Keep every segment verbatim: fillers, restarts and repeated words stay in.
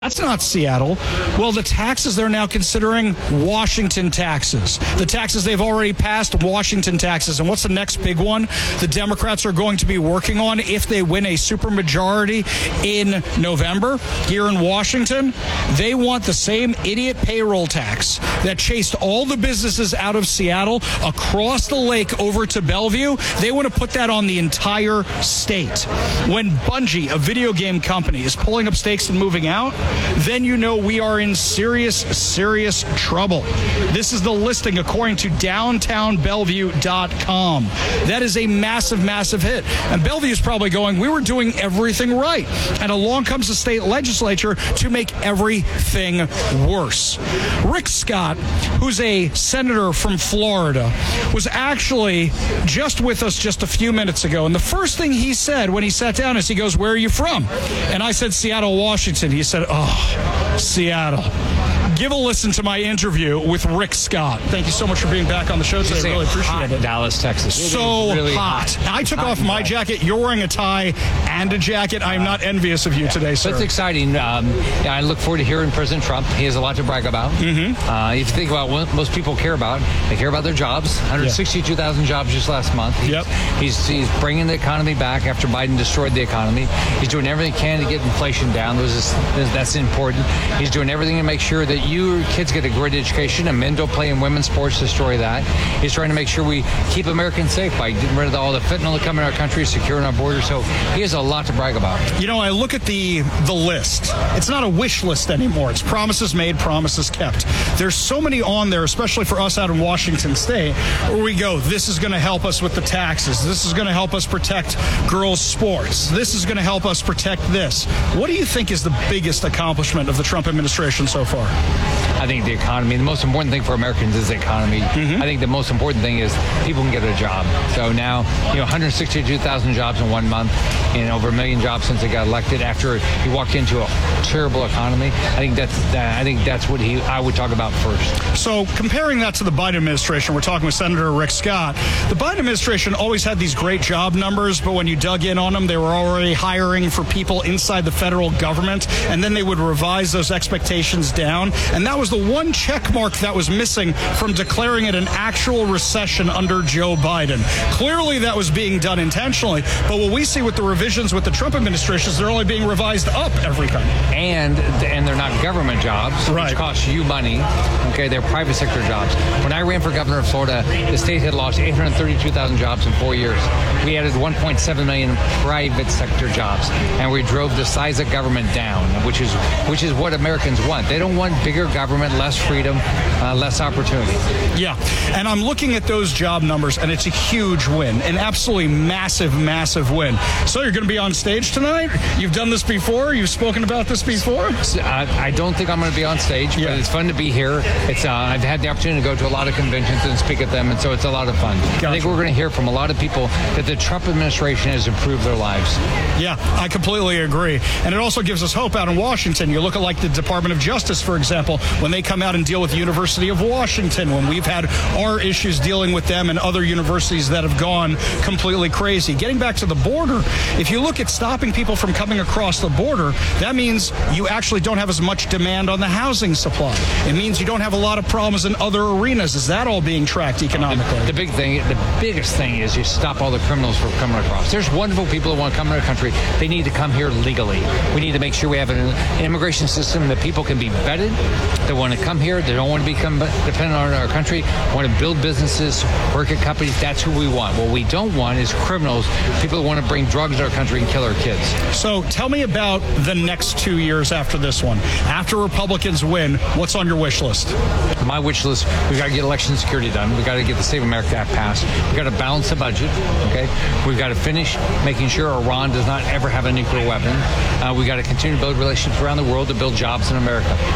That's not Seattle. Well, the taxes they're now considering Washington taxes. The taxes they've already passed, Washington taxes. And what's the next big one the Democrats are going to be working on if they win a supermajority in November here in Washington? They want the same idiot payroll tax that chased all the businesses out of Seattle across the lake over to Bellevue. They want to put that on the entire state. When Bungie, a video game company, is pulling up stakes and moving out, then you know we are in serious, serious trouble. This is the listing according to downtown bellevue dot com. That is a massive, massive hit. And Bellevue is probably going, we were doing everything right. And along comes the state legislature to make everything worse. Rick Scott, who's a senator from Florida, was actually just with us just a few minutes ago. And the first thing he said when he sat down is he goes, where are you from? And I said, Seattle, Washington. He said, oh, Seattle. Give a listen to my interview with Rick Scott. Thank you so much for being back on the show today. I really appreciate it. Dallas, Texas. So really hot. hot. I took hot off my hot. jacket. You're wearing a tie and a jacket. I am not envious of you today, sir. That's exciting. Um, yeah, I look forward to hearing President Trump. He has a lot to brag about. Mm-hmm. Uh, if you think about what most people care about, they care about their jobs. one hundred sixty-two thousand jobs just last month. He's, yep. he's, he's bringing the economy back after Biden destroyed the economy. He's doing everything he can to get inflation down. Those is, that's important. He's doing everything to make sure that your kids get a great education and men don't play in women's sports, destroy that. He's trying to make sure we keep Americans safe by getting rid of all the fentanyl that come in our country, securing our borders. So he has a lot to brag about. You know, I look at the the list. It's not a wish list anymore. It's promises made, promises kept. There's so many on there, especially for us out in Washington State, where we go, this is going to help us with the taxes. This is going to help us protect girls' sports. This is going to help us protect this. What do you think is the biggest accomplishment of the Trump administration so far? I think the economy, the most important thing for Americans is the economy. Mm-hmm. I think the most important thing is people can get a job. So now, you know, one hundred sixty-two thousand jobs in one month and over a million jobs since he got elected after he walked into a terrible economy. I think that's uh, I think that's what he I would talk about first. So comparing that to the Biden administration, we're talking with Senator Rick Scott. The Biden administration always had these great job numbers, but when you dug in on them, they were already hiring for people inside the federal government, and then they would revise those expectations down. And that was the one check mark that was missing from declaring it an actual recession under Joe Biden. Clearly that was being done intentionally, but what we see with the revisions with the Trump administration is they're only being revised up every time. And and they're not government jobs, right, which cost you money. Okay, they're private sector jobs. When I ran for governor of Florida, the state had lost eight hundred thirty-two thousand jobs in four years. We added one point seven million private sector jobs, and we drove the size of government down, which is which is what Americans want. They don't want bigger government, less freedom, uh, less opportunity. Yeah, and I'm looking at those job numbers, and it's a huge win, an absolutely massive, massive win. So you're going to be on stage tonight? You've done this before? You've spoken about this before? I, I don't think I'm going to be on stage, yeah. but it's fun to be here. It's uh, I've had the opportunity to go to a lot of conventions and speak at them, and so it's a lot of fun. Gotcha. I think we're going to hear from a lot of people that the Trump administration has improved their lives. Yeah, I completely agree. And it also gives us hope out in Washington. You look at like the Department of Justice, for example, when they come out and deal with the University of Washington, when we've had our issues dealing with them and other universities that have gone completely crazy. Getting back to the border, if you look at stopping people from coming across the border, that means you actually don't have as much demand on the housing supply. It means you don't have a lot of problems in other arenas. Is that all being tracked economically? The, the big thing, the biggest thing is you stop all the criminals from coming across. There's wonderful people that want to come to our country. They need to come here legally. We need to make sure we have an, an immigration system that people can be vetted. They want to come here. They don't want to become dependent on our country. Want to build businesses, work at companies. That's who we want. What we don't want is criminals, people who want to bring drugs to our country and kill our kids. So tell me about the next two years after this one. After Republicans win, what's on your wish list? My wish list, we've got to get election security done. We've got to get the Save America Act passed. We've got to balance the budget, okay? We've got to finish making sure Iran does not ever have a nuclear weapon. Uh, we've got to continue to build relationships around the world to build jobs in America. So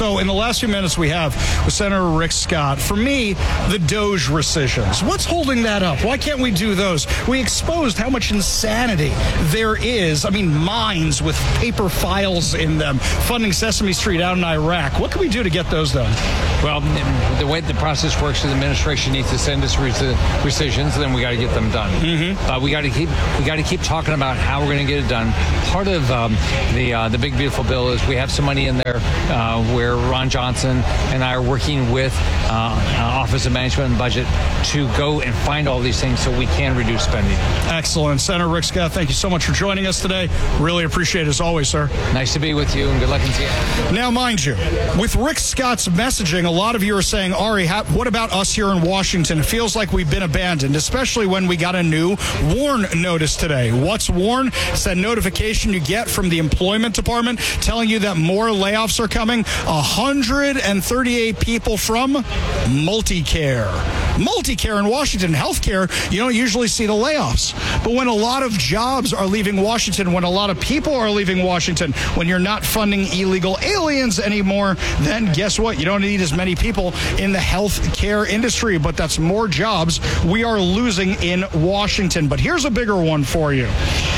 So in the last few minutes we have with Senator Rick Scott, for me, the Doge rescissions. What's holding that up? Why can't we do those? We exposed how much insanity there is. I mean, mines with paper files in them, funding Sesame Street out in Iraq. What can we do to get those done? Well, the way the process works is the administration needs to send us rescissions, then we got to get them done. Mm-hmm. Uh, we got to keep we got to keep talking about how we're going to get it done. Part of um, the uh, the big beautiful bill is we have some money in there uh, where Ron Johnson and I are working with uh, uh, Office of Management and Budget to go and find all these things so we can reduce spending. Excellent. Senator Rick Scott, thank you so much for joining us today. Really appreciate it as always, sir. Nice to be with you, and good luck in Seattle. Now, mind you, with Rick Scott's messaging, a lot of you are saying, Ari, how, what about us here in Washington? It feels like we've been abandoned, especially when we got a new WARN notice today. What's WARN? It's that notification you get from the Employment Department telling you that more layoffs are coming. one hundred thirty-eight people from Multicare. Multicare in Washington, healthcare, you don't usually see the layoffs. But when a lot of jobs are leaving Washington, when a lot of people are leaving Washington, when you're not funding illegal aliens anymore, then guess what? You don't need as many people in the healthcare industry, but that's more jobs we are losing in Washington. But here's a bigger one for you.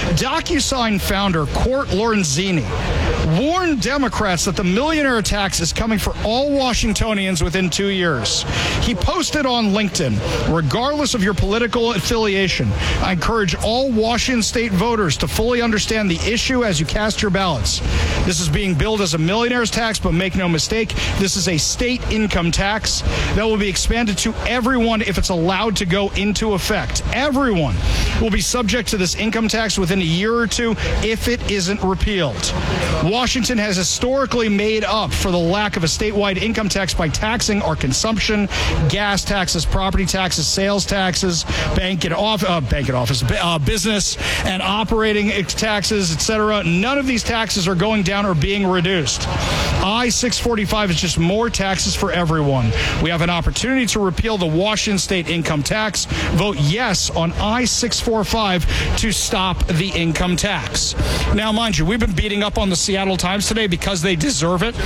DocuSign founder Court Lorenzini warned Democrats that the millionaire tax is coming for all Washingtonians within two years. He posted on LinkedIn, regardless of your political affiliation, I encourage all Washington state voters to fully understand the issue as you cast your ballots. This is being billed as a millionaire's tax, but make no mistake, this is a state income tax that will be expanded to everyone if it's allowed to go into effect. Everyone will be subject to this income tax within a year or two if it isn't repealed. Washington has historically made up for the lack of a statewide income tax by taxing our consumption, gas taxes, property taxes, sales taxes, bank and off, uh, bank and office, uh, business and operating taxes, et cetera. None of these taxes are going down or being reduced. I six forty-five is just more taxes for everyone. We have an opportunity to repeal the Washington state income tax. Vote yes on I six forty-five to stop the income tax. Now, mind you, we've been beating up on the Seattle Times today because they deserve it.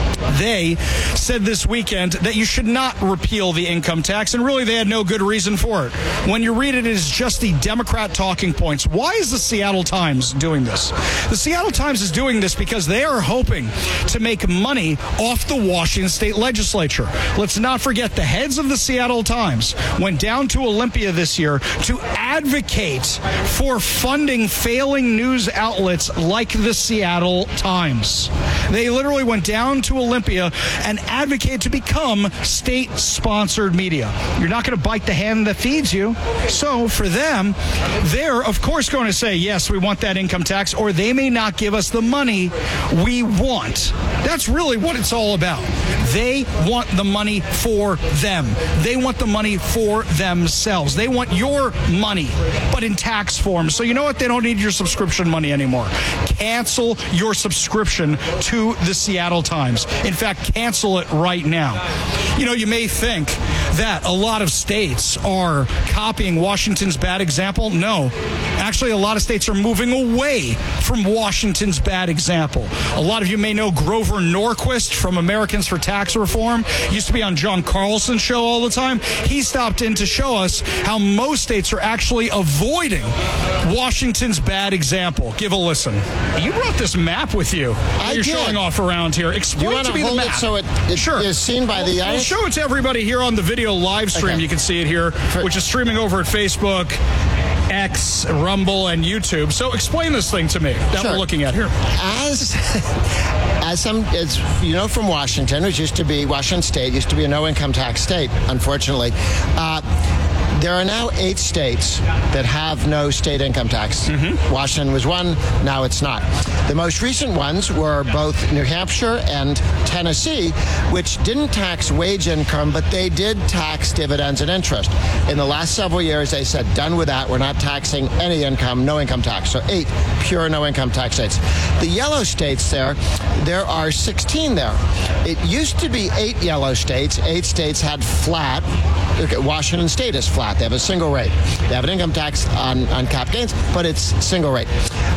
They said this weekend that you should not repeal the income tax, and really they had no good reason for it. When you read it, it is just the Democrat talking points. Why is the Seattle Times doing this? The Seattle Times is doing this because they are hoping to make money off the Washington state legislature. Let's not forget the heads of the Seattle Times went down to Olympia this year to advocate for funding failing news outlets like the Seattle Times. They literally went down to Olympia and advocate to become state-sponsored media. You're not going to bite the hand that feeds you. So for them, they're, of course, going to say, yes, we want that income tax, or they may not give us the money we want. That's really what it's all about. They want the money for them. They want the money for themselves. They want your money, but in tax form. So you know what? They don't need your subscription money anymore. Cancel your subscription to the Seattle Times. In fact, cancel it right now. You know, you may think that a lot of states are copying Washington's bad example. No. Actually, a lot of states are moving away from Washington's bad example. A lot of you may know Grover Norquist from Americans for Tax Reform. He used to be on John Carlson's show all the time. He stopped in to show us how most states are actually avoiding Washington's bad example. Give a listen. You brought this map with you. I You're did. showing off around here. Explain you want to to me the hold map. it so it, it sure. is seen by the We'll eye? show it to everybody here on the video live stream. Okay. You can see it here, which is streaming over at Facebook, X, Rumble, and YouTube. So explain this thing to me that Sure. we're looking at here. As as some, as you know, from Washington, which used to be Washington State, used to be a no-income tax state, unfortunately. Uh, There are now eight states that have no state income tax. Mm-hmm. Washington was one, now it's not. The most recent ones were both New Hampshire and Tennessee, which didn't tax wage income, but they did tax dividends and interest. In the last several years, they said, done with that, we're not taxing any income, no income tax. So eight pure no income tax states. The yellow states there, there are sixteen there. It used to be eight yellow states. Eight states had flat. Look at Washington State is flat. They have a single rate. They have an income tax on, on cap gains, but it's single rate.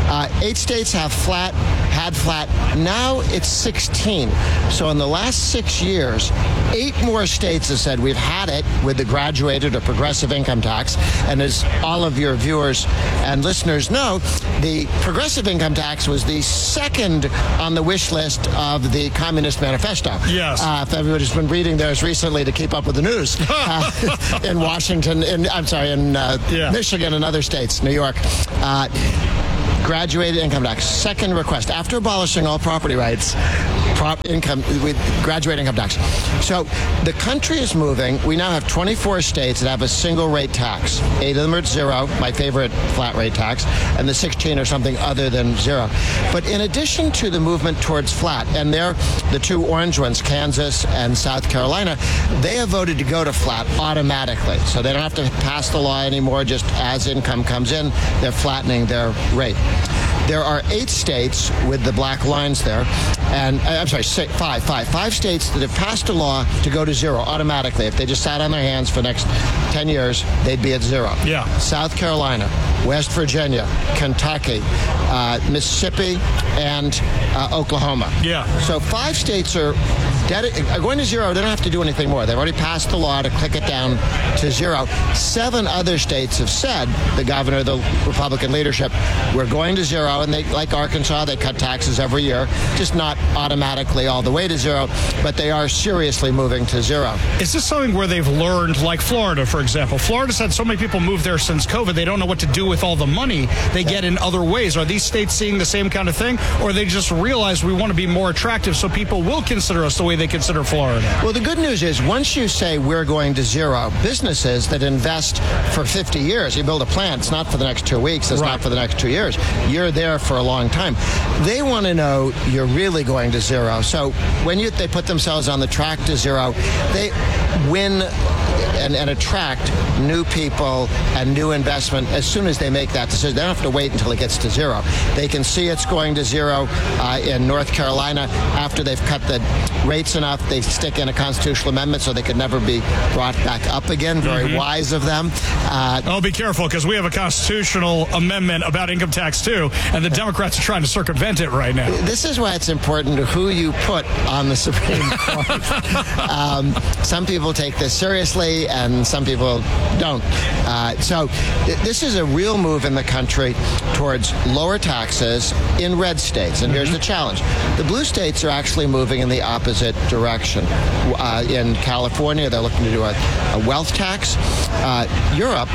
Uh, eight states have flat, had flat. Now it's sixteen. So in the last six years, eight more states have said we've had it with the graduated or progressive income tax. And as all of your viewers and listeners know, the progressive income tax was the second on the wish list of the Communist Manifesto. Yes. Uh, if everybody's been reading theirs recently to keep up with the news uh, in Washington, in, I'm sorry, in uh, yeah. Michigan and other states, New York. Uh, graduated income tax, second request after abolishing all property rights. Prop income with graduated income tax. So the country is moving. We now have twenty-four states that have a single rate tax. Eight of them are at zero, my favorite flat rate tax, and the sixteen are something other than zero. But in addition to the movement towards flat, and they're the two orange ones, Kansas and South Carolina, they have voted to go to flat automatically. So they don't have to pass the law anymore. Just as income comes in, they're flattening their rate. There are eight states with the black lines there, and I'm sorry, six, five, five, five states that have passed a law to go to zero automatically. If they just sat on their hands for the next ten years, they'd be at zero. Yeah. South Carolina, West Virginia, Kentucky, uh, Mississippi, and uh, Oklahoma. Yeah. So five states are, dedi- are going to zero. They don't have to do anything more. They've already passed the law to click it down to zero. Seven other states have said, the governor, the Republican leadership, we're going to zero. And they, like Arkansas, they cut taxes every year, just not automatically all the way to zero, but they are seriously moving to zero. Is this something where they've learned, like Florida, for example? Florida's had so many people move there since COVID, they don't know what to do with all the money they yeah. get in other ways. Are these states seeing the same kind of thing, or they just realize we want to be more attractive so people will consider us the way they consider Florida? Well, the good news is once you say we're going to zero, businesses that invest for fifty years, you build a plant, it's not for the next two weeks, it's right. not for the next two years. You're there for a long time. They want to know you're really going to zero. So when you, they put themselves on the track to zero, they win and, and attract new people and new investment as soon as they make that decision. They don't have to wait until it gets to zero. They can see it's going to zero uh, in North Carolina. After they've cut the rates enough, they stick in a constitutional amendment so they could never be brought back up again. Very mm-hmm. wise of them. Uh, oh, be careful, because we have a constitutional amendment about income tax, too, and the Democrats are trying to circumvent it right now. This is why it's important who you put on the Supreme Court. um, some people take this seriously, and some people don't. Uh, so th- this is a real move in the country towards lower taxes in red states. And mm-hmm. here's the challenge. The blue states are actually moving in the opposite direction. Uh, in California, they're looking to do a, a wealth tax. Uh, Europe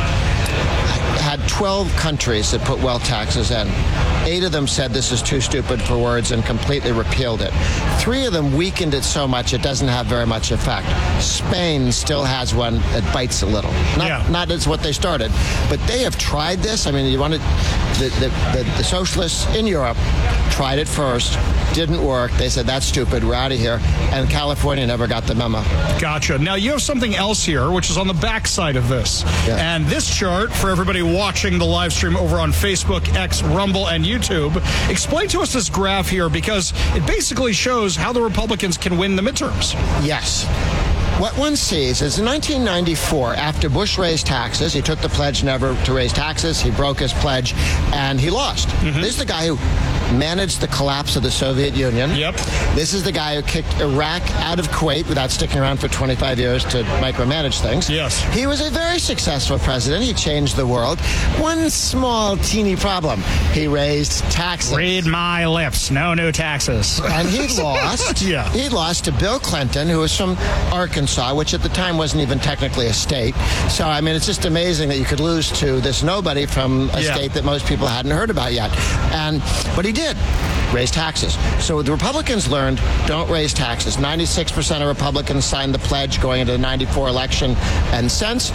had twelve countries that put wealth taxes in. Eight of them said this is too stupid for words and completely repealed it. Three of them weakened it so much it doesn't have very much effect. Spain still has one that bites a little. Not, yeah. not as what they started, but they have tried this. I mean, you want to, the, the, the, the socialists in Europe tried it first, didn't work. They said, that's stupid, we're out of here. And California never got the memo. Gotcha. Now, you have something else here, which is on the back side of this. Yeah. And this chart, for everybody watching the live stream over on Facebook, X, Rumble, and YouTube, explain to us this graph here, because it basically shows how the Republicans can win the midterms. Yes. What one sees is in nineteen ninety-four, after Bush raised taxes, he took the pledge never to raise taxes, he broke his pledge, and he lost. Mm-hmm. This is the guy who managed the collapse of the Soviet Union. Yep. This is the guy who kicked Iraq out of Kuwait without sticking around for twenty-five years to micromanage things. Yes. He was a very successful president. He changed the world. One small, teeny problem. He raised taxes. Read my lips. No new taxes. And he lost. yeah. He lost to Bill Clinton, who was from Arkansas, which at the time wasn't even technically a state. So, I mean, it's just amazing that you could lose to this nobody from a yeah. state that most people hadn't heard about yet. And but he did raise taxes. So the Republicans learned, don't raise taxes. ninety-six percent of Republicans signed the pledge going into the ninety-four election. And since,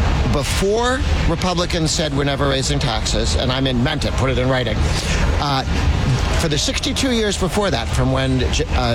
before Republicans said we're never raising taxes, and I mean meant it, put it in writing, uh, for the sixty-two years before that, from when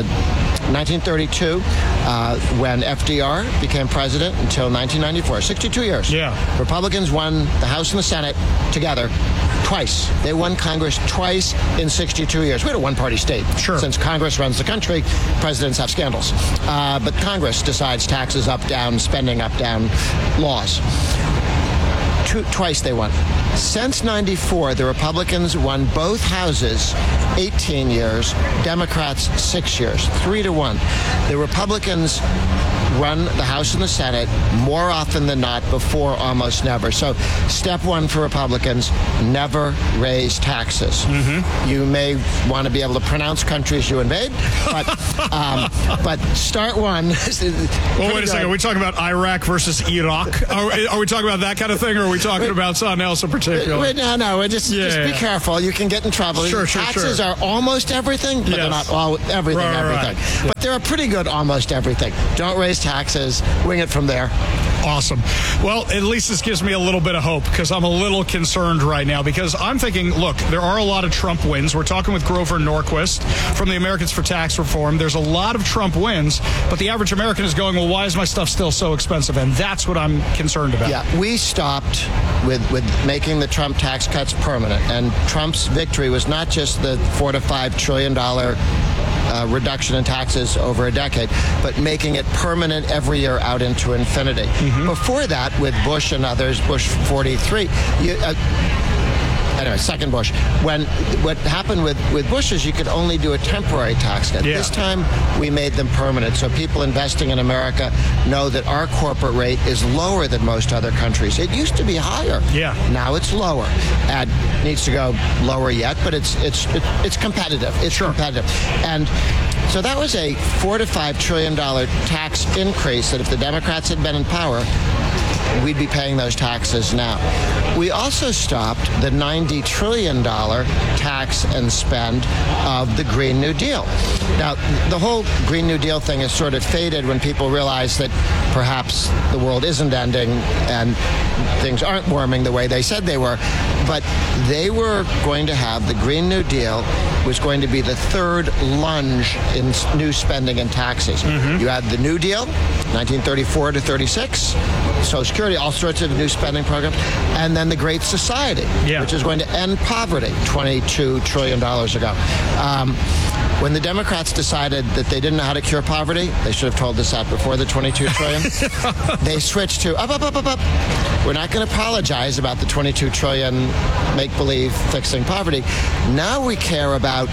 uh, nineteen thirty-two, uh, when F D R became president, until nineteen ninety-four, sixty-two years. Yeah. Republicans won the House and the Senate together twice. They won Congress twice in sixty-two years. We had a one-party state. Sure. Since Congress runs the country, presidents have scandals. Uh, but Congress decides taxes up, down, spending up, down, laws. two, twice they won. Since ninety-four, the Republicans won both houses eighteen years, Democrats six years, three to one. The Republicans run the House and the Senate more often than not, before almost never. So step one for Republicans, never raise taxes. Mm-hmm. You may want to be able to pronounce countries you invade, but um, but start one. Well, wait a second. Are we talking about Iraq versus Iraq? Are, are we talking about that kind of thing, or are we talking about something else in particular? Wait, no, no. We're just, yeah, just be yeah. careful. You can get in trouble. Sure, sure, Taxes sure. are almost everything, but yes. they're not all everything, right, everything. Right. But they're a pretty good almost everything. Don't raise taxes. Wing it from there. Awesome. Well, at least this gives me a little bit of hope, because I'm a little concerned right now, because I'm thinking, look, there are a lot of Trump wins. We're talking with Grover Norquist from the Americans for Tax Reform. There's a lot of Trump wins, but the average American is going, well, why is my stuff still so expensive? And that's what I'm concerned about. Yeah, we stopped with, with making the Trump tax cuts permanent. And Trump's victory was not just the four to five trillion dollar Uh, reduction in taxes over a decade, but making it permanent every year out into infinity. Mm-hmm. Before that, with Bush and others, Bush forty-three, you, uh, anyway, second Bush, when what happened with, with Bush is you could only do a temporary tax cut. Yeah. This time, we made them permanent, so people investing in America know that our corporate rate is lower than most other countries. It used to be higher. Yeah. Now it's lower. And needs to go lower yet, but it's it's it, it's competitive. It's sure. competitive. And so that was a four to five trillion dollar tax increase that if the Democrats had been in power, we'd be paying those taxes now. We also stopped the ninety trillion dollars tax and spend of the Green New Deal. Now, the whole Green New Deal thing has sort of faded when people realize that perhaps the world isn't ending and things aren't warming the way they said they were. But they were going to have the Green New Deal was going to be the third lunge in new spending and taxes. Mm-hmm. You had the New Deal, nineteen thirty-four to thirty-six, Social Security, all sorts of new spending programs, and then the Great Society, yeah. which is going to end poverty twenty-two trillion dollars ago. Um, when the Democrats decided that they didn't know how to cure poverty, they should have told us that before the twenty-two trillion dollars. They switched to up, up, up, up, up. We're not going to apologize about the twenty-two trillion dollars make-believe fixing poverty. Now we care about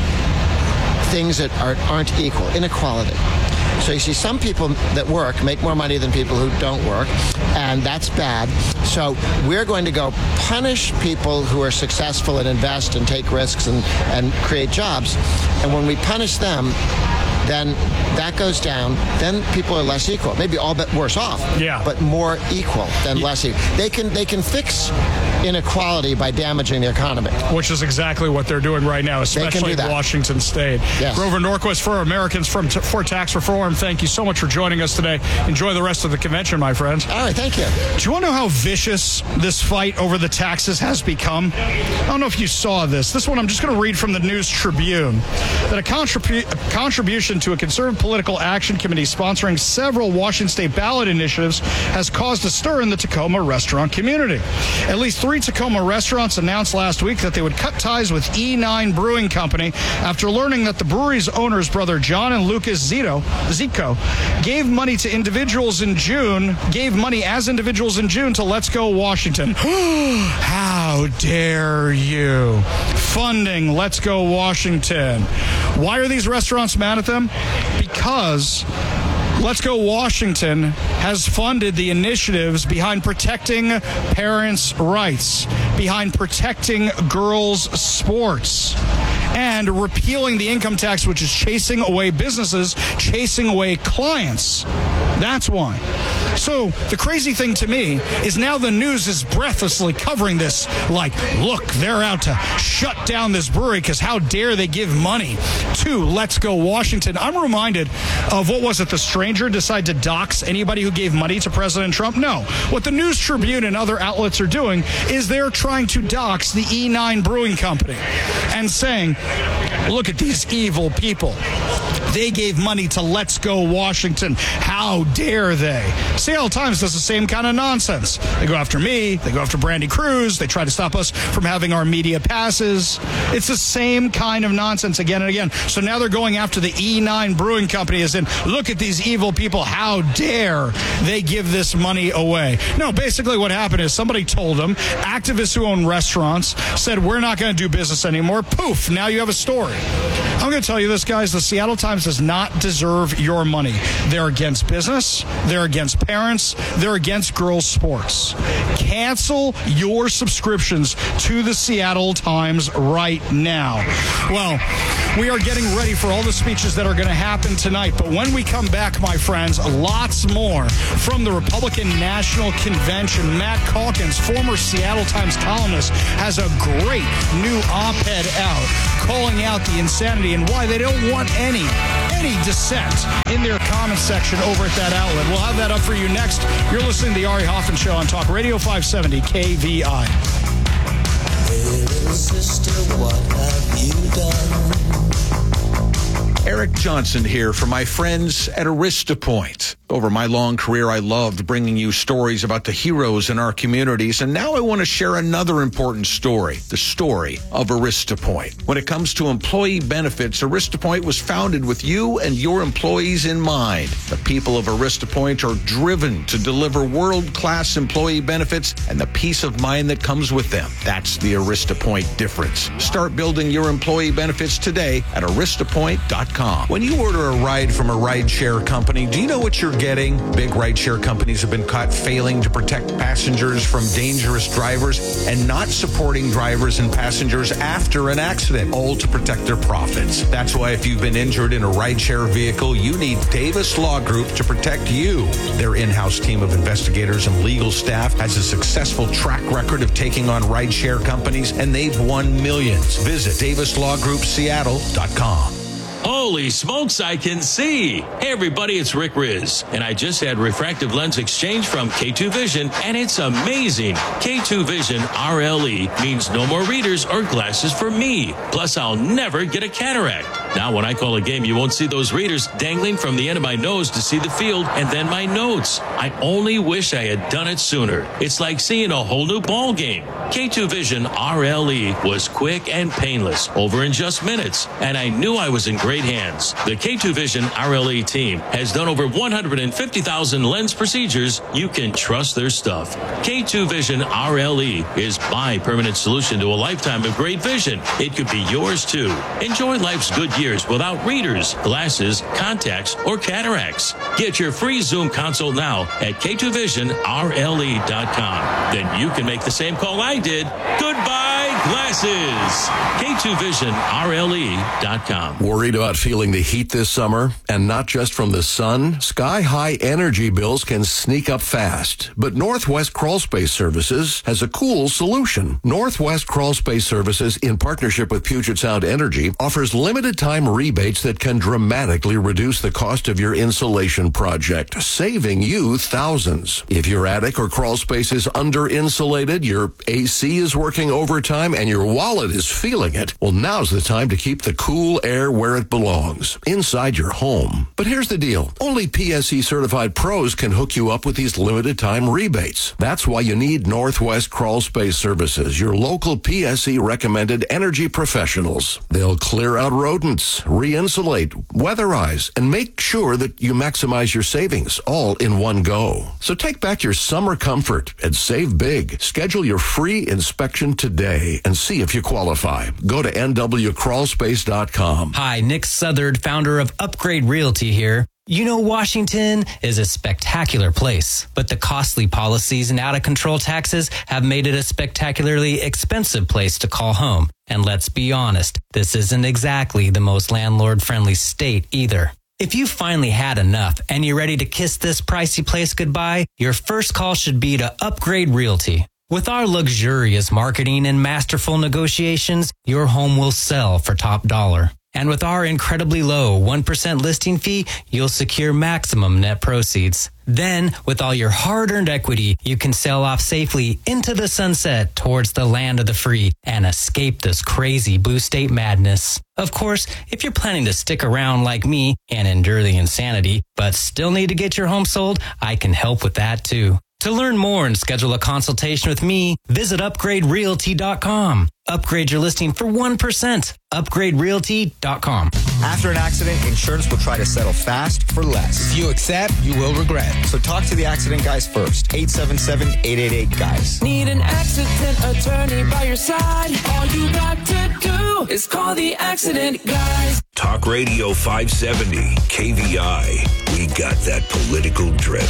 things that are, aren't equal, inequality. So you see some people that work make more money than people who don't work, and that's bad. So we're going to go punish people who are successful and invest and take risks and, and create jobs. And when we punish them, then that goes down. Then people are less equal. Maybe all but worse off. Yeah. But more equal than yeah. less equal. They can they can fix inequality by damaging the economy. Which is exactly what they're doing right now, especially in Washington State. Yes. Grover Norquist for Americans from t- for Tax Reform. Thank you so much for joining us today. Enjoy the rest of the convention, my friend. All right, thank you. Do you want to know how vicious this fight over the taxes has become? I don't know if you saw this. This one I'm just going to read from the News Tribune. That a, contribu- a contribution to a conservative political action committee sponsoring several Washington State ballot initiatives has caused a stir in the Tacoma restaurant community. At least three Tacoma restaurants announced last week that they would cut ties with E nine Brewing Company after learning that the brewery's owner's brother John and Lucas Zito, Zico gave money to individuals in June, gave money as individuals in June to Let's Go Washington. How dare you? Funding Let's Go Washington. Why are these restaurants mad at them? Because Let's Go Washington has funded the initiatives behind protecting parents' rights, behind protecting girls' sports, and repealing the income tax, which is chasing away businesses, chasing away clients. That's why. So the crazy thing to me is now the news is breathlessly covering this like, look, they're out to shut down this brewery because how dare they give money to Let's Go Washington. I'm reminded of, what was it, the Stranger decide to dox anybody who gave money to President Trump? No. What the News Tribune and other outlets are doing is they're trying to dox the E nine Brewing Company and saying, look at these evil people. They gave money to Let's Go Washington. How dare they? Seattle Times does the same kind of nonsense. They go after me. They go after Brandy Cruz. They try to stop us from having our media passes. It's the same kind of nonsense again and again. So now they're going after the E nine Brewing Company as in, look at these evil people. How dare they give this money away? No, basically what happened is somebody told them, activists who own restaurants said, we're not going to do business anymore. Poof, now you have a story. I'm going to tell you this, guys. The Seattle Times does not deserve your money. They're against business. They're against parents. They're against girls' sports. Cancel your subscriptions to the Seattle Times right now. Well, we are getting ready for all the speeches that are going to happen tonight. But when we come back, my friends, lots more from the Republican National Convention. Matt Calkins, former Seattle Times columnist, has a great new op-ed out calling out the insanity and why they don't want any, any dissent in their comment section over at that outlet. We'll have that up for you next. You're listening to the Ari Hoffman Show on Talk Radio five seventy K V I. Hey, little sister, what have you done? Eric Johnson here for my friends at AristaPoint. Over my long career, I loved bringing you stories about the heroes in our communities, and now I want to share another important story, the story of AristaPoint. When it comes to employee benefits, AristaPoint was founded with you and your employees in mind. The people of AristaPoint are driven to deliver world-class employee benefits and the peace of mind that comes with them. That's the AristaPoint difference. Start building your employee benefits today at arista point dot com. When you order a ride from a rideshare company, do you know what you're getting? Big rideshare companies have been caught failing to protect passengers from dangerous drivers and not supporting drivers and passengers after an accident, all to protect their profits. That's why if you've been injured in a rideshare vehicle, you need Davis Law Group to protect you. Their in-house team of investigators and legal staff has a successful track record of taking on rideshare companies, and they've won millions. Visit davis law group seattle dot com. Holy smokes, I can see. Hey, everybody, it's Rick Riz, and I just had refractive lens exchange from K two Vision, and it's amazing. K two Vision R L E means no more readers or glasses for me. Plus, I'll never get a cataract. Now, when I call a game, you won't see those readers dangling from the end of my nose to see the field and then my notes. I only wish I had done it sooner. It's like seeing a whole new ball game. K two Vision R L E was quick and painless, over in just minutes, and I knew I was in great hands. The K two Vision R L E team has done over one hundred fifty thousand lens procedures. You can trust their stuff. K two Vision R L E is my permanent solution to a lifetime of great vision. It could be yours too. Enjoy life's good years without readers, glasses, contacts, or cataracts. Get your free Zoom consult now at K two vision R L E dot com. Then you can make the same call I did. Goodbye, glasses. K two vision R L E dot com. Worried about feeling the heat this summer? And not just from the sun? Sky-high energy bills can sneak up fast. But Northwest Crawl Space Services has a cool solution. Northwest Crawl Space Services, in partnership with Puget Sound Energy, offers limited-time rebates that can dramatically reduce the cost of your insulation project, saving you thousands. If your attic or crawl space is under-insulated, your A C is working overtime, and your wallet is feeling it, well, now's the time to keep the cool air where it belongs, inside your home. But here's the deal. Only P S E certified pros can hook you up with these limited time rebates. That's why you need Northwest Crawl Space Services, your local P S E recommended energy professionals. They'll clear out rodents, re-insulate, weatherize, and make sure that you maximize your savings all in one go. So take back your summer comfort and save big. Schedule your free inspection today and see if you qualify. Go to N W crawl space dot com. Hi, Nick Southard, founder of Upgrade Realty here. You know, Washington is a spectacular place, but the costly policies and out-of-control taxes have made it a spectacularly expensive place to call home. And let's be honest, this isn't exactly the most landlord-friendly state either. If you finally had enough and you're ready to kiss this pricey place goodbye, your first call should be to Upgrade Realty. With our luxurious marketing and masterful negotiations, your home will sell for top dollar. And with our incredibly low one percent listing fee, you'll secure maximum net proceeds. Then, with all your hard-earned equity, you can sail off safely into the sunset towards the land of the free and escape this crazy blue state madness. Of course, if you're planning to stick around like me and endure the insanity, but still need to get your home sold, I can help with that too. To learn more and schedule a consultation with me, visit upgrade realty dot com. Upgrade your listing for one percent. upgrade realty dot com. After an accident, insurance will try to settle fast for less. If you accept, you will regret. So talk to the accident guys first. eight seven seven, eight eight eight, guys. Need an accident attorney by your side? All you got to do is call the accident guys. Talk Radio five seventy, K V I. We got that political drip.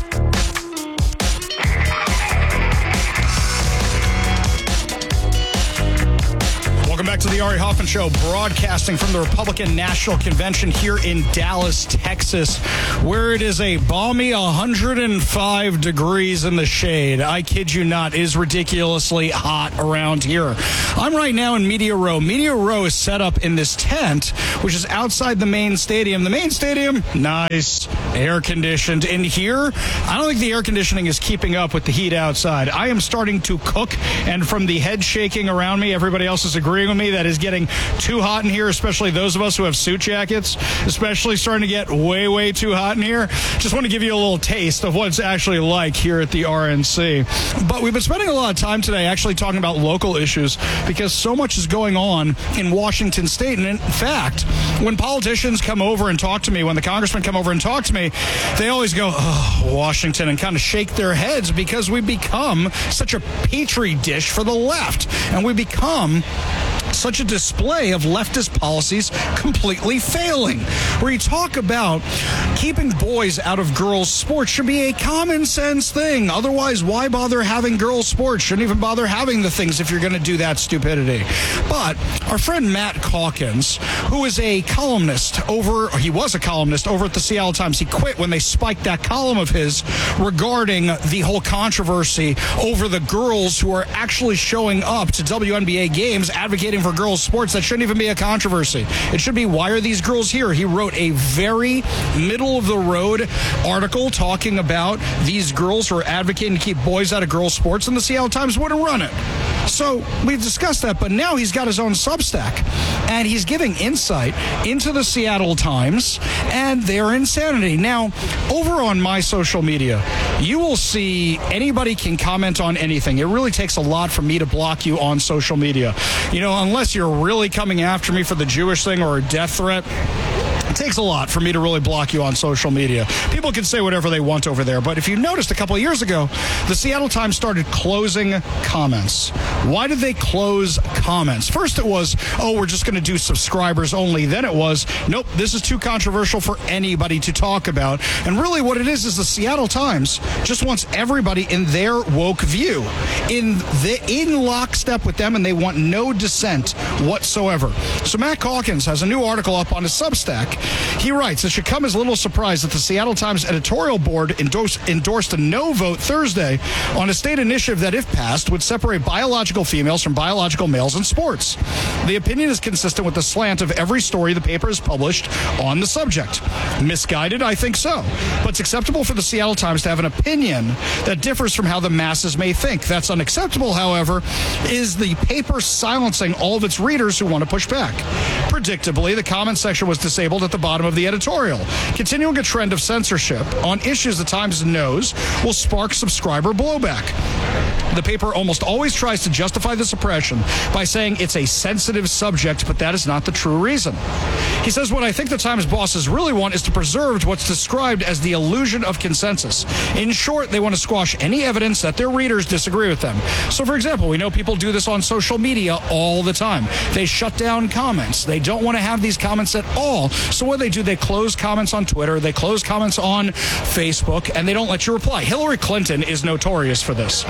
Welcome back to the Ari Hoffman Show, broadcasting from the Republican National Convention here in Dallas, Texas, where it is a balmy one hundred five degrees in the shade. I kid you not, it is ridiculously hot around here. I'm right now in Media Row. Media Row is set up in this tent, which is outside the main stadium. The main stadium, nice, air-conditioned. In here, I don't think the air conditioning is keeping up with the heat outside. I am starting to cook, and from the head shaking around me, everybody else is agreeing with me that is getting too hot in here, especially those of us who have suit jackets, especially starting to get way, way too hot in here. Just want to give you a little taste of what it's actually like here at the R N C. But we've been spending a lot of time today actually talking about local issues because so much is going on in Washington State. And in fact, when politicians come over and talk to me, when the congressmen come over and talk to me, they always go, oh, Washington, and kind of shake their heads because we become such a petri dish for the left. And we become such a display of leftist policies completely failing. Where you talk about keeping boys out of girls' sports should be a common sense thing. Otherwise, why bother having girls' sports? Shouldn't even bother having the things if you're going to do that stupidity. But our friend Matt Calkins, who is a columnist over, or he was a columnist over at the Seattle Times, he quit when they spiked that column of his regarding the whole controversy over the girls who are actually showing up to W N B A games advocating for girls' sports. That shouldn't even be a controversy. It should be, why are these girls here? He wrote a very middle-of-the-road article talking about these girls who are advocating to keep boys out of girls' sports, and the Seattle Times wouldn't run it. So we've discussed that, but now he's got his own Substack, and he's giving insight into the Seattle Times and their insanity. Now, over on my social media, you will see anybody can comment on anything. It really takes a lot for me to block you on social media. You know, unless you're really coming after me for the Jewish thing or a death threat, it takes a lot for me to really block you on social media. People can say whatever they want over there, but if you noticed a couple of years ago, the Seattle Times started closing comments. Why did they close comments? First it was, oh, we're just going to do subscribers only. Then it was, nope, this is too controversial for anybody to talk about. And really what it is is the Seattle Times just wants everybody in their woke view, in the in lockstep with them, and they want no dissent whatsoever. So Matt Calkins has a new article up on his Substack. He writes, it should come as little surprise that the Seattle Times editorial board endorsed, endorsed a no vote Thursday on a state initiative that, if passed, would separate biological females from biological males in sports. The opinion is consistent with the slant of every story the paper has published on the subject. Misguided? I think so. But it's acceptable for the Seattle Times to have an opinion that differs from how the masses may think. That's unacceptable, however, is the paper silencing all of its readers who want to push back. Predictably, the comment section was disabled at the bottom of the editorial, continuing a trend of censorship on issues the Times knows will spark subscriber blowback. The paper almost always tries to justify the suppression by saying it's a sensitive subject, but that is not the true reason. He says, what I think the Times bosses really want is to preserve what's described as the illusion of consensus. In short, they want to squash any evidence that their readers disagree with them. So, for example, we know people do this on social media all the time. They shut down comments. They don't want to have these comments at all. So what do they do? They close comments on Twitter. They close comments on Facebook, and they don't let you reply. Hillary Clinton is notorious for this.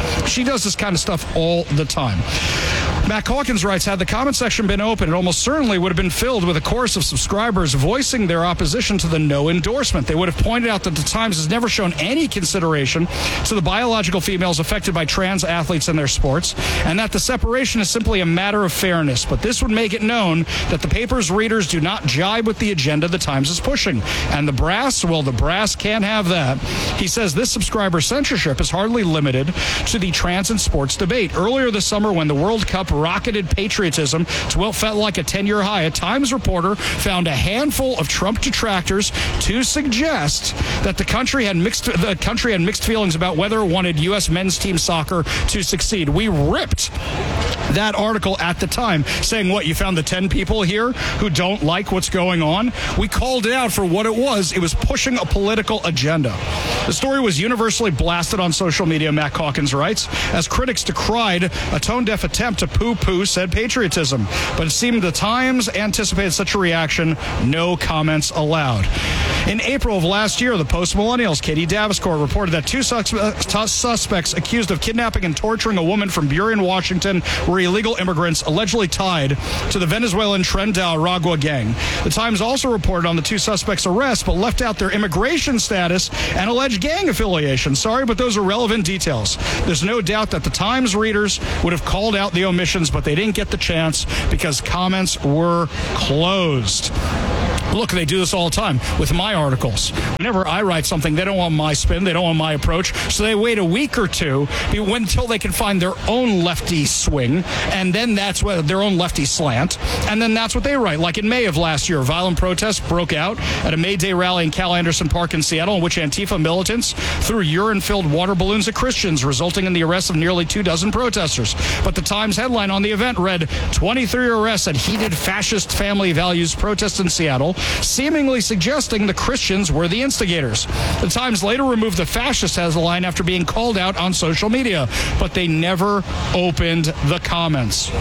She does this kind of stuff all the time. Matt Calkins writes, had the comment section been open, it almost certainly would have been filled with a chorus of subscribers voicing their opposition to the no endorsement. They would have pointed out that the Times has never shown any consideration to the biological females affected by trans athletes in their sports, and that the separation is simply a matter of fairness. But this would make it known that the paper's readers do not jibe with the agenda the Times is pushing. And the brass, well, the brass can't have that. He says this subscriber censorship is hardly limited to the trans and sports debate. Earlier this summer, when the World Cup rocketed patriotism to what felt like a ten-year high, a Times reporter found a handful of Trump detractors to suggest that the country had mixed the country had mixed feelings about whether it wanted U S men's team soccer to succeed. We ripped that article at the time, saying, what, you found the ten people here who don't like what's going on? We called it out for what it was. It was pushing a political agenda. The story was universally blasted on social media, Matt Calkins writes, as critics decried a tone-deaf attempt to poo-poo said patriotism. But it seemed the Times anticipated such a reaction. No comments allowed. In April of last year, the Post-Millennials' Katie Daviscourt reported that two sus- suspects accused of kidnapping and torturing a woman from Burien, Washington, were illegal immigrants allegedly tied to the Venezuelan Tren de Aragua gang. The Times also reported on the two suspects' arrest, but left out their immigration status and alleged gang affiliation. Sorry, but those are relevant details. There's no doubt that the Times readers would have called out the omissions, but they didn't get the chance because comments were closed. Look, they do this all the time with my articles. Whenever I write something, they don't want my spin, they don't want my approach, so they wait a week or two until they can find their own lefty swing, and then that's what their own lefty slant, and then that's what they write. Like in May of last year, violent protests broke out at a May Day rally in Cal Anderson Park in Seattle, in which Antifa militants threw urine-filled water balloons at Christians, resulting in the arrest of nearly two dozen protesters. But the Times headline on the event read, twenty-three arrests at heated fascist family values protest in Seattle, seemingly suggesting the Christians were the instigators. The Times later removed the fascist headline after being called out on social media, but they never opened the comments.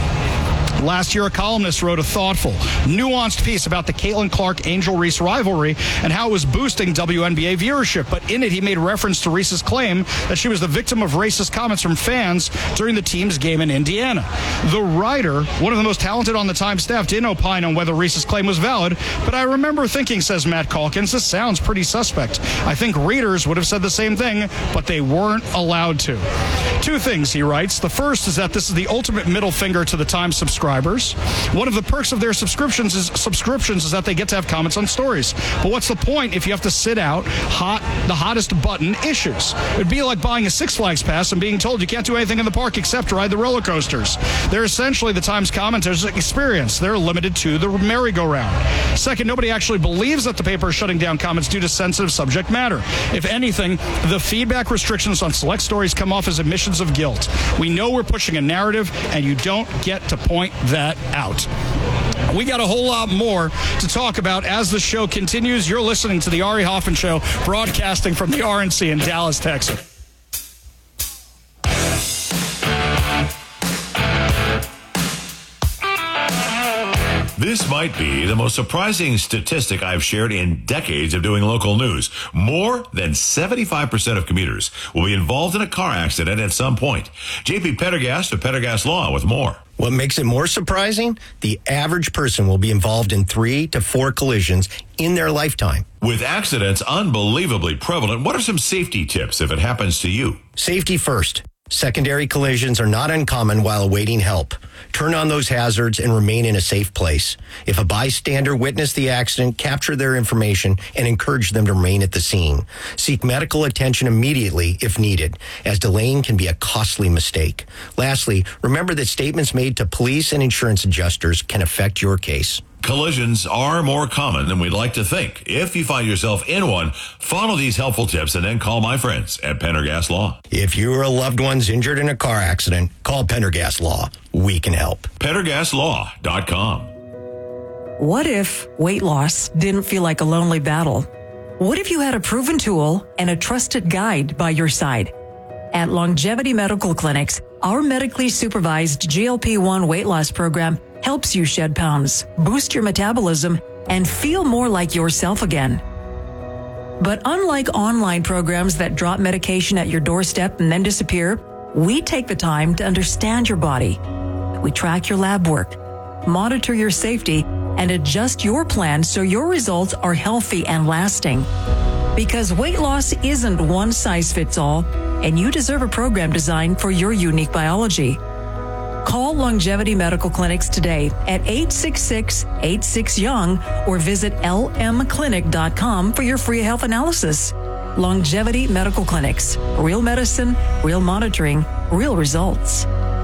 Last year, a columnist wrote a thoughtful, nuanced piece about the Caitlin Clark-Angel Reese rivalry and how it was boosting W N B A viewership. But in it, he made reference to Reese's claim that she was the victim of racist comments from fans during the team's game in Indiana. The writer, one of the most talented on the Times staff, didn't opine on whether Reese's claim was valid, but I remember thinking, says Matt Calkins, this sounds pretty suspect. I think readers would have said the same thing, but they weren't allowed to. Two things, he writes. The first is that this is the ultimate middle finger to the Times subscribers. One of the perks of their subscriptions is subscriptions is that they get to have comments on stories. But what's the point if you have to sit out hot the hottest button issues? It'd be like buying a Six Flags pass and being told you can't do anything in the park except ride the roller coasters. They're essentially the Times commenters' experience. They're limited to the merry-go-round. Second, nobody actually believes that the paper is shutting down comments due to sensitive subject matter. If anything, the feedback restrictions on select stories come off as admissions of guilt. We know we're pushing a narrative, and you don't get to point that out. We got a whole lot more to talk about as the show continues. You're listening to the Ari Hoffman Show, broadcasting from the R N C in Dallas, Texas. This might be the most surprising statistic I've shared in decades of doing local news. More than seventy-five percent of commuters will be involved in a car accident at some point. J P Pendergast of Pendergast Law with more. What makes it more surprising? The average person will be involved in three to four collisions in their lifetime. With accidents unbelievably prevalent, what are some safety tips if it happens to you? Safety first. Secondary collisions are not uncommon while awaiting help. Turn on those hazards and remain in a safe place. If a bystander witnessed the accident, capture their information and encourage them to remain at the scene. Seek medical attention immediately if needed, as delaying can be a costly mistake. Lastly, remember that statements made to police and insurance adjusters can affect your case. Collisions are more common than we'd like to think. If you find yourself in one, follow these helpful tips and then call my friends at Pendergast Law. If you or a loved one's injured in a car accident, call Pendergast Law. We can help. Pendergast Law dot com. What if weight loss didn't feel like a lonely battle? What if you had a proven tool and a trusted guide by your side? At Longevity Medical Clinics, our medically supervised G L P one weight loss program helps you shed pounds, boost your metabolism, and feel more like yourself again. But unlike online programs that drop medication at your doorstep and then disappear, We take the time to understand your body. We track your lab work, monitor your safety, and adjust your plan so your results are healthy and lasting. Because weight loss isn't one size fits all, and you deserve a program designed for your unique biology. Call Longevity Medical Clinics today at eight six six, eight six, young or visit L M clinic dot com for your free health analysis. Longevity Medical Clinics. Real medicine, real monitoring, real results.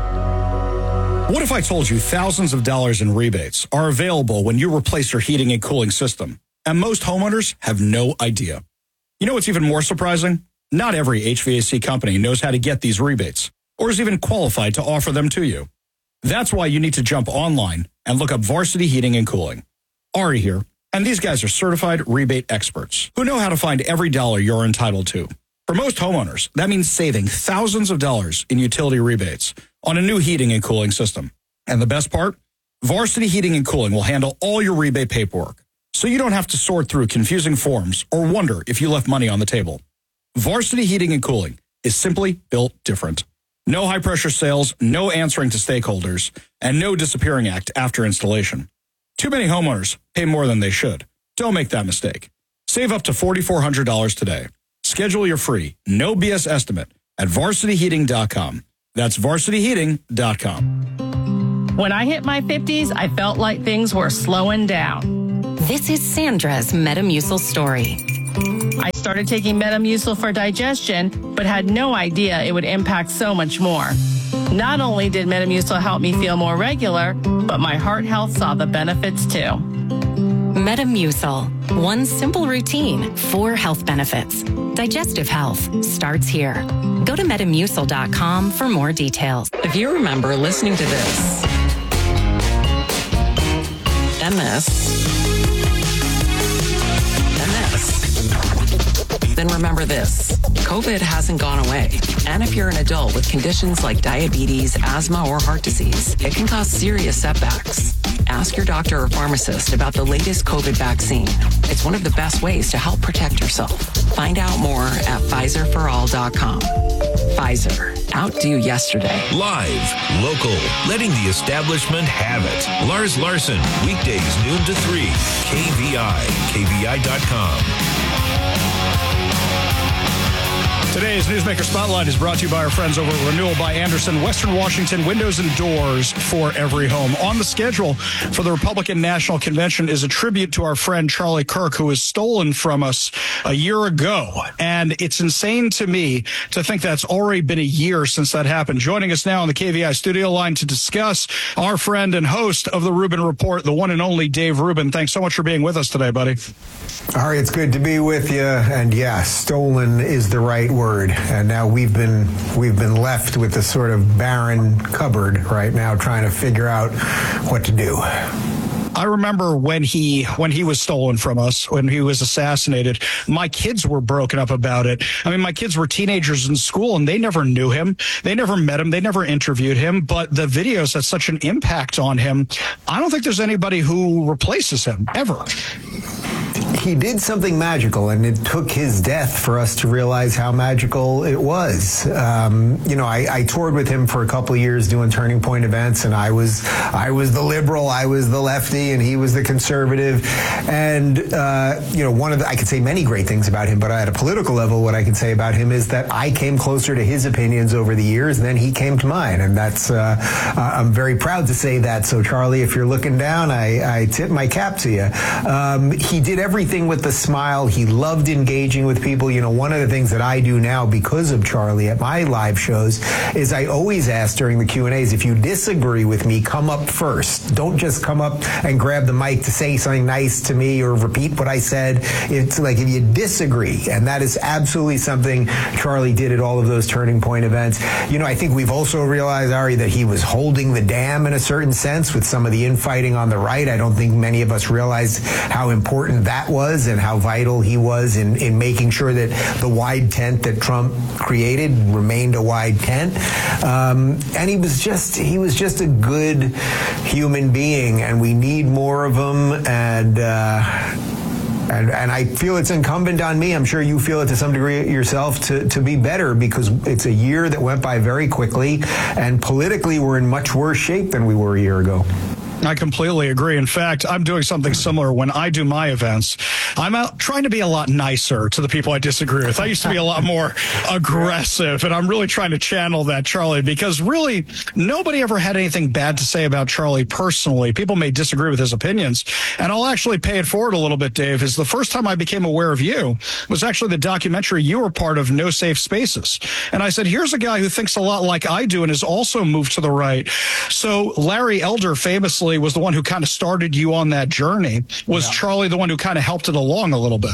What if I told you thousands of dollars in rebates are available when you replace your heating and cooling system, and most homeowners have no idea? You know what's even more surprising? Not every H V A C company knows how to get these rebates, or is even qualified to offer them to you. That's why you need to jump online and look up Varsity Heating and Cooling. Ari here, and these guys are certified rebate experts who know how to find every dollar you're entitled to. For most homeowners, that means saving thousands of dollars in utility rebates on a new heating and cooling system. And the best part? Varsity Heating and Cooling will handle all your rebate paperwork, so you don't have to sort through confusing forms or wonder if you left money on the table. Varsity Heating and Cooling is simply built different. No high-pressure sales, no answering to stakeholders, and no disappearing act after installation. Too many homeowners pay more than they should. Don't make that mistake. Save up to four thousand four hundred dollars today. Schedule your free, no B S estimate at varsity heating dot com. That's varsity heating dot com. When I hit my fifties, I felt like things were slowing down. This is Sandra's Metamucil story. I started taking Metamucil for digestion, but had no idea it would impact so much more. Not only did Metamucil help me feel more regular, but my heart health saw the benefits too. Metamucil. One simple routine, four health benefits. Digestive health starts here. Go to metamucil dot com for more details. If you remember listening to this, M S, M S, then remember this. COVID hasn't gone away. And if you're an adult with conditions like diabetes, asthma, or heart disease, it can cause serious setbacks. Ask your doctor or pharmacist about the latest COVID vaccine. It's one of the best ways to help protect yourself. Find out more at Pfizer for all dot com. Pfizer. Outdo yesterday. Live, local, letting the establishment have it. Lars Larson, weekdays noon to three. K V I, K V I dot com. Today's Newsmaker Spotlight is brought to you by our friends over at Renewal by Andersen, Western Washington, windows and doors for every home. On the schedule for the Republican National Convention is a tribute to our friend Charlie Kirk, who was stolen from us a year ago. And it's insane to me to think that's already been a year since that happened. Joining us now on the K V I studio line to discuss, our friend and host of the Rubin Report, the one and only Dave Rubin. Thanks so much for being with us today, buddy. Ari, it's good to be with you. And yeah, stolen is the right word. And now we've been we've been left with this sort of barren cupboard right now, trying to figure out what to do. I remember when he when he was stolen from us, when he was assassinated, my kids were broken up about it. I mean, my kids were teenagers in school and they never knew him. They never met him. They never interviewed him. But the videos had such an impact on him. I don't think there's anybody who replaces him ever. He did something magical, and it took his death for us to realize how magical it was. Um, you know, I, I toured with him for a couple of years doing Turning Point events, and I was I was the liberal, I was the lefty, and he was the conservative. And uh, you know, one of the, I could say many great things about him, but at a political level, what I can say about him is that I came closer to his opinions over the years than he came to mine, and that's uh, I'm very proud to say that. So, Charlie, if you're looking down, I, I tip my cap to you. Um, he did everything with a smile. He loved engaging with people. You know, one of the things that I do now because of Charlie at my live shows is I always ask during the Q and A's, if you disagree with me, come up first. Don't just come up and grab the mic to say something nice to me or repeat what I said. It's like if you disagree, and that is absolutely something Charlie did at all of those Turning Point events. You know, I think we've also realized, Ari, that he was holding the dam in a certain sense with some of the infighting on the right. I don't think many of us realized how important that was and how vital he was in, in making sure that the wide tent that Trump created remained a wide tent. Um, and he was just he was just a good human being, and we need more of him. And uh, And, and I feel it's incumbent on me, I'm sure you feel it to some degree yourself, to, to be better, because it's a year that went by very quickly, and politically we're in much worse shape than we were a year ago. I completely agree. In fact, I'm doing something similar when I do my events. I'm out trying to be a lot nicer to the people I disagree with. I used to be a lot more aggressive, and I'm really trying to channel that, Charlie, because really nobody ever had anything bad to say about Charlie personally. People may disagree with his opinions, and I'll actually pay it forward a little bit, Dave, is the first time I became aware of you was actually the documentary you were part of, No Safe Spaces. And I said, here's a guy who thinks a lot like I do and has also moved to the right. So Larry Elder famously was the one who kind of started you on that journey. Was yeah. Charlie the one who kind of helped it along a little bit?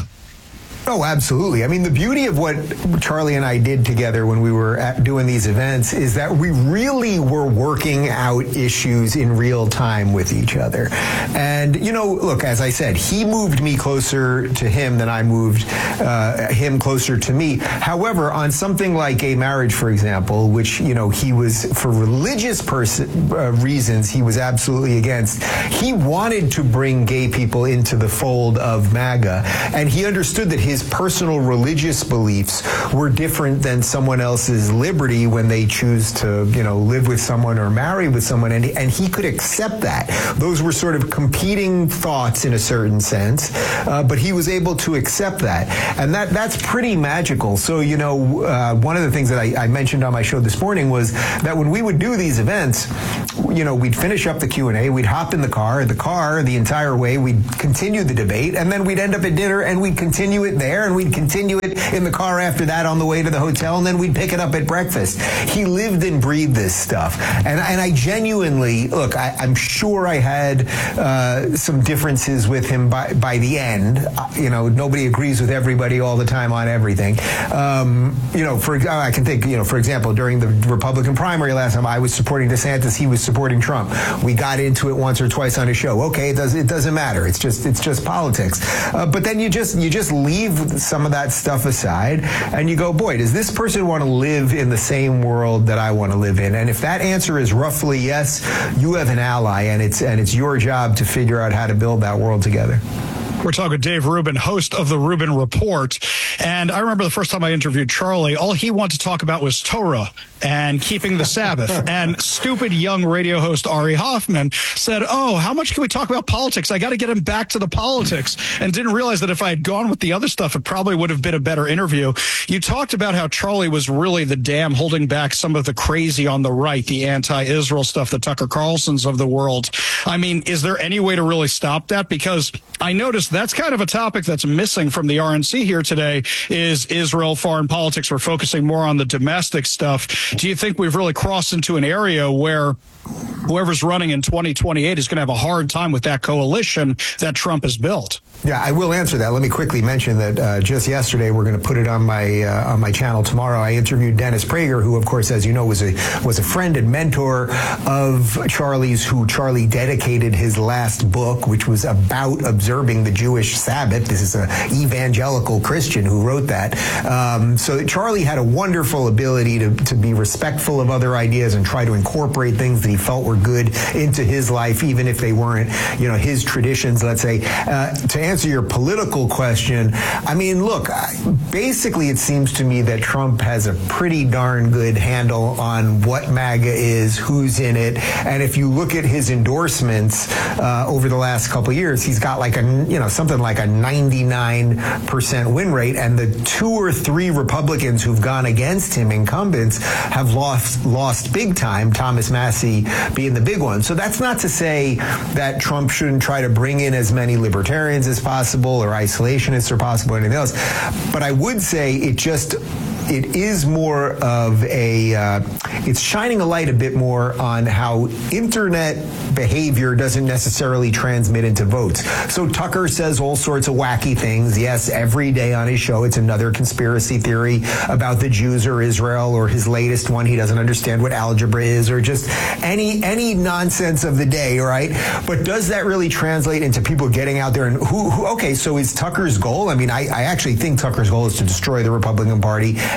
Oh, absolutely. I mean, the beauty of what Charlie and I did together when we were at doing these events is that we really were working out issues in real time with each other. And, you know, look, as I said, he moved me closer to him than I moved uh, him closer to me. However, on something like gay marriage, for example, which, you know, he was, for religious person, uh, reasons, he was absolutely against, he wanted to bring gay people into the fold of MAGA. And he understood that his His personal religious beliefs were different than someone else's liberty when they choose to, you know, live with someone or marry with someone, and, and he could accept that. Those were sort of competing thoughts in a certain sense, uh, but he was able to accept that, and that that's pretty magical. So, you know, uh, one of the things that I, I mentioned on my show this morning was that when we would do these events, you know, we'd finish up the Q and A, we'd hop in the car, the car the entire way, we'd continue the debate, and then we'd end up at dinner and we'd continue it there, and we'd continue it in the car after that on the way to the hotel, and then we'd pick it up at breakfast. He lived and breathed this stuff. And, and I genuinely, look, I, I'm sure I had uh, some differences with him by, by the end. You know, nobody agrees with everybody all the time on everything. Um, you know, for I can think, you know, for example, during the Republican primary last time, I was supporting DeSantis, he was supporting Trump. We got into it once or twice on his show. Okay, it, does, it doesn't matter. It's just it's just politics. Uh, but then you just you just leave some of that stuff aside, and you go, boy, does this person want to live in the same world that I want to live in? And if that answer is roughly yes, you have an ally, and it's and it's your job to figure out how to build that world together. We're talking with Dave Rubin, host of the Rubin Report. And I remember the first time I interviewed Charlie, all he wanted to talk about was Torah and keeping the Sabbath. And stupid young radio host Ari Hoffman said, oh, how much can we talk about politics? I got to get him back to the politics. And didn't realize that if I had gone with the other stuff, it probably would have been a better interview. You talked about how Charlie was really the dam holding back some of the crazy on the right, the anti-Israel stuff, the Tucker Carlsons of the world. I mean, is there any way to really stop that? Because I noticed that's kind of a topic that's missing from the R N C here today is Israel, foreign politics. We're focusing more on the domestic stuff. Do you think we've really crossed into an area where whoever's running in twenty twenty-eight is going to have a hard time with that coalition that Trump has built? Yeah, I will answer that. Let me quickly mention that uh, just yesterday, we're going to put it on my uh, on my channel tomorrow. I interviewed Dennis Prager, who, of course, as you know, was a was a friend and mentor of Charlie's, who Charlie dedicated his last book, which was about observing the Jewish Sabbath. This is an evangelical Christian who wrote that. Um, so Charlie had a wonderful ability to, to be respectful of other ideas and try to incorporate things that he felt were good into his life, even if they weren't, you know, his traditions, let's say. Uh, to answer your political question, I mean, look, basically it seems to me that Trump has a pretty darn good handle on what MAGA is, who's in it, and if you look at his endorsements uh, over the last couple of years, he's got like a, you know, something like a ninety-nine percent win rate, and the two or three Republicans who've gone against him, incumbents, have lost lost big time, Thomas Massie being the big one. So that's not to say that Trump shouldn't try to bring in as many libertarians as possible or isolationists or possible or anything else. But I would say it just it is more of a, uh, it's shining a light a bit more on how internet behavior doesn't necessarily transmit into votes. So Tucker says all sorts of wacky things. Yes, every day on his show, it's another conspiracy theory about the Jews or Israel, or his latest one, he doesn't understand what algebra is, or just any any nonsense of the day, right? But does that really translate into people getting out there and who, who okay, so is Tucker's goal? I mean, I, I actually think Tucker's goal is to destroy the Republican Party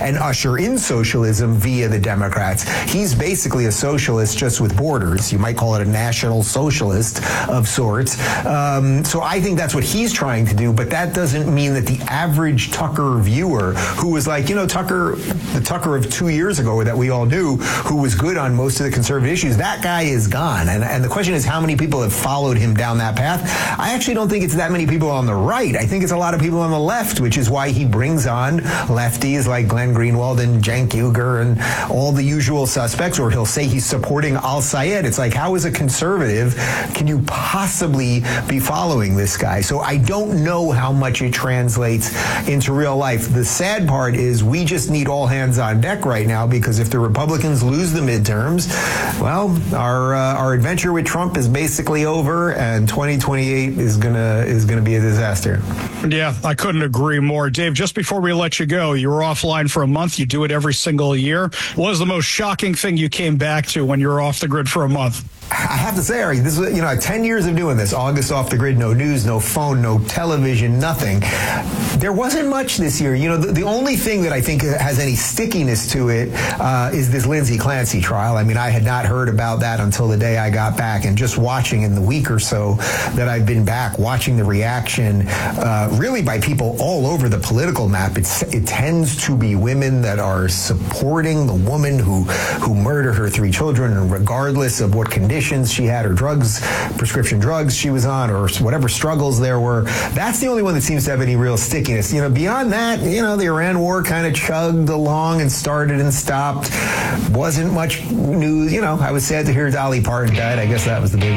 and usher in socialism via the Democrats. He's basically a socialist just with borders. You might call it a national socialist of sorts. Um, so I think that's what he's trying to do, but that doesn't mean that the average Tucker viewer who was like, you know, Tucker, the Tucker of two years ago that we all knew, who was good on most of the conservative issues, that guy is gone. And, and the question is how many people have followed him down that path? I actually don't think it's that many people on the right. I think it's a lot of people on the left, which is why he brings on lefties like Glenn Greenwald and Cenk Uygur and all the usual suspects, or he'll say he's supporting al-Sayed. It's like, how is a conservative can you possibly be following this guy? So I don't know how much it translates into real life. The sad part is we just need all hands on deck right now, because if the Republicans lose the midterms, well, our uh, our adventure with Trump is basically over, and twenty twenty-eight is gonna is gonna be a disaster. Yeah, I couldn't agree more. Dave, just before we let you go, you were offline for a month. You do it every single year. What was the most shocking thing you came back to when you were off the grid for a month? I have to say, Ari, this is, you know, ten years of doing this, August off the grid, no news, no phone, no television, nothing. There wasn't much this year. You know, the, the only thing that I think has any stickiness to it uh, is this Lindsay Clancy trial. I mean, I had not heard about that until the day I got back, and just watching in the week or so that I've been back, watching the reaction uh, really by people all over the political map. It's, it tends to be women that are supporting the woman who, who murdered her three children, and regardless of what conditions she had, or drugs, prescription drugs she was on, or whatever struggles there were. That's the only one that seems to have any real stickiness. You know, beyond that, you know, the Iran war kind of chugged along and started and stopped. Wasn't much news. You know, I was sad to hear Dolly Parton died. I guess that was the big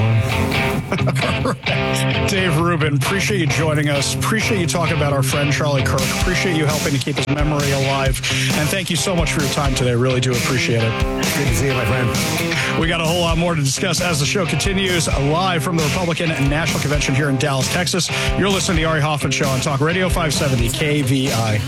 one. Right. Dave Rubin, appreciate you joining us. Appreciate you talking about our friend Charlie Kirk. Appreciate you helping to keep his memory alive. And thank you so much for your time today. Really do appreciate it. Good to see you, my friend. We got a whole lot more to discuss as the show continues, live from the Republican National Convention here in Dallas, Texas. You're listening to the Ari Hoffman Show on Talk Radio five seventy K V I.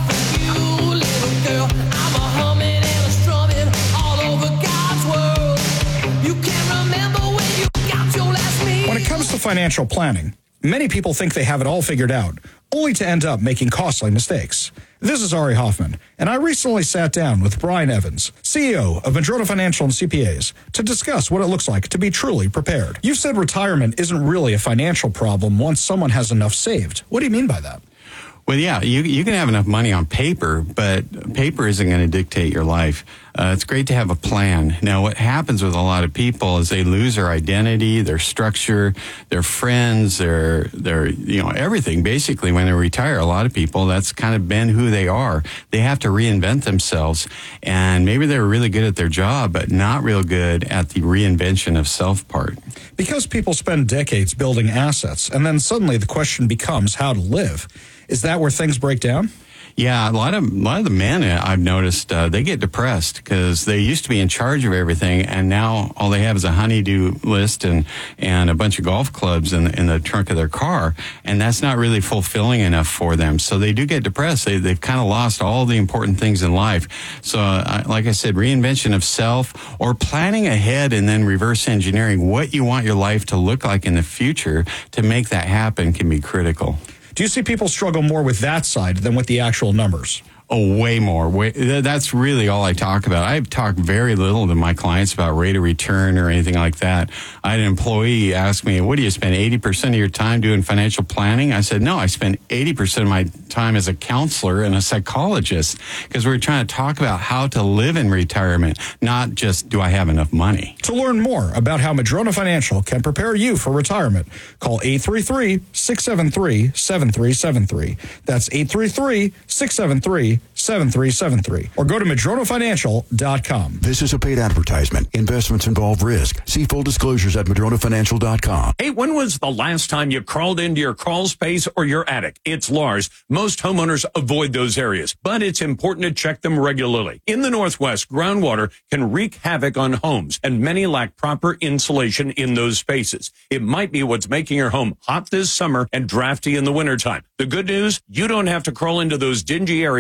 When it comes to financial planning, many people think they have it all figured out, only to end up making costly mistakes. This is Ari Hoffman, and I recently sat down with Brian Evans, C E O of Madrona Financial and C P As, to discuss what it looks like to be truly prepared. You've said retirement isn't really a financial problem once someone has enough saved. What do you mean by that? Well, yeah, you you can have enough money on paper, but paper isn't going to dictate your life. Uh, it's great to have a plan. Now, what happens with a lot of people is they lose their identity, their structure, their friends, their their you know everything. Basically, when they retire, a lot of people, that's kind of been who they are. They have to reinvent themselves, and maybe they were really good at their job, but not real good at the reinvention of self part. Because people spend decades building assets, and then suddenly the question becomes how to live. Is that where things break down? Yeah, a lot of a lot of the men I've noticed uh, they get depressed because they used to be in charge of everything, and now all they have is a honey-do list and and a bunch of golf clubs in in the trunk of their car, and that's not really fulfilling enough for them. So they do get depressed. They they've kind of lost all the important things in life. So, uh, like I said, reinvention of self or planning ahead and then reverse engineering what you want your life to look like in the future to make that happen can be critical. Do you see people struggle more with that side than with the actual numbers? Oh, way more. Way, that's really all I talk about. I talk very little to my clients about rate of return or anything like that. I had an employee ask me, what do you spend eighty percent of your time doing financial planning? I said, no, I spend eighty percent of my time as a counselor and a psychologist, because we're trying to talk about how to live in retirement, not just do I have enough money. To learn more about how Madrona Financial can prepare you for retirement, call eight three three, six seven three, seven three seven three. That's eight three three, six seven three, seven three seven three, or go to madrona financial dot com. This is a paid advertisement. Investments involve risk. See full disclosures at madrona financial dot com. Hey, when was the last time you crawled into your crawl space or your attic? It's Lars. Most homeowners avoid those areas, but it's important to check them regularly. In the Northwest, groundwater can wreak havoc on homes, and many lack proper insulation in those spaces. It might be what's making your home hot this summer and drafty in the wintertime. The good news, you don't have to crawl into those dingy areas because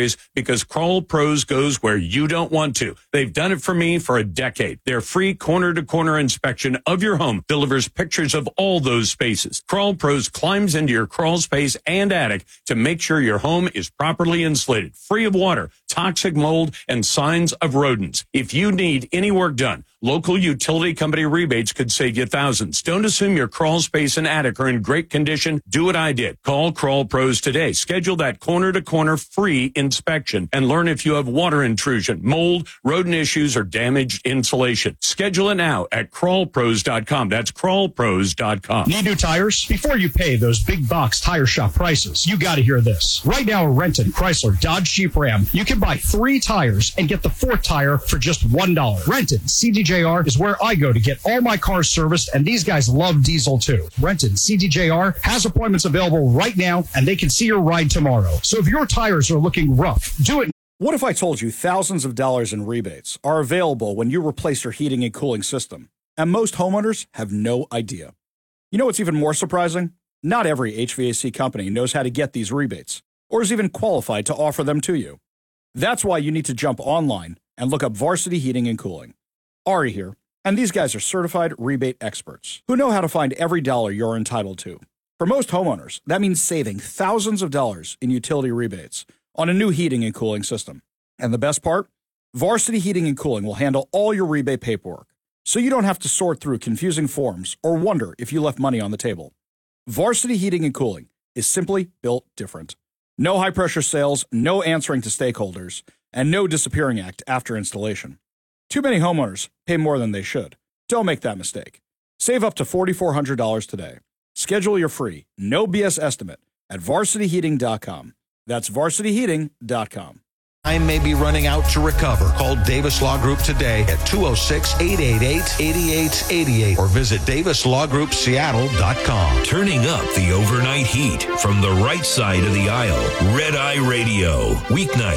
because Kroll Pros goes where you don't want to. They've done it for me for a decade. Their free corner-to-corner inspection of your home delivers pictures of all those spaces. Kroll Pros climbs into your crawl space and attic to make sure your home is properly insulated, free of water, toxic mold, and signs of rodents. If you need any work done, local utility company rebates could save you thousands. Don't assume your crawl space and attic are in great condition. Do what I did. Call Kroll Pros today. Schedule that corner-to-corner free inspection and learn if you have water intrusion, mold, rodent issues, or damaged insulation. Schedule it now at crawl pros dot com. That's crawl pros dot com. Need new tires? Before you pay those big box tire shop prices, you got to hear this. Right now at Renton, Chrysler, Dodge, Jeep, Ram, you can buy three tires and get the fourth tire for just one dollar. Renton, C D J R is where I go to get all my cars serviced, and these guys love diesel too. Renton, C D J R has appointments available right now, and they can see your ride tomorrow. So if your tires are looking rough, do it. What if I told you thousands of dollars in rebates are available when you replace your heating and cooling system, and most homeowners have no idea? You know what's even more surprising? Not every H V A C company knows how to get these rebates, or is even qualified to offer them to you. That's why you need to jump online and look up Varsity Heating and Cooling. Ari here, and these guys are certified rebate experts who know how to find every dollar you're entitled to. For most homeowners, that means saving thousands of dollars in utility rebates on a new heating and cooling system. And the best part? Varsity Heating and Cooling will handle all your rebate paperwork, so you don't have to sort through confusing forms or wonder if you left money on the table. Varsity Heating and Cooling is simply built different. No high-pressure sales, no answering to stakeholders, and no disappearing act after installation. Too many homeowners pay more than they should. Don't make that mistake. Save up to four thousand four hundred dollars today. Schedule your free, no B S estimate at varsity heating dot com. That's varsity heating dot com. Time may be running out to recover. Call Davis Law Group today at two oh six, eight eight eight, eight eight eight eight or visit davis law group seattle dot com. Turning up the overnight heat from the right side of the aisle. Red Eye Radio. Weeknight.